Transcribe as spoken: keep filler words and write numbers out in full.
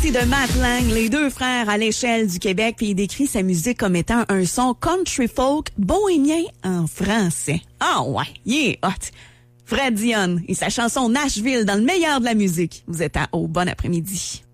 voici de Matt Lang, les deux frères à l'échelle du Québec, puis il décrit sa musique comme étant un son country folk bohémien en français. Ah ouais, il est hot. Fred Dionne et sa chanson Nashville dans le meilleur de la musique. Vous êtes à Au bon après-midi.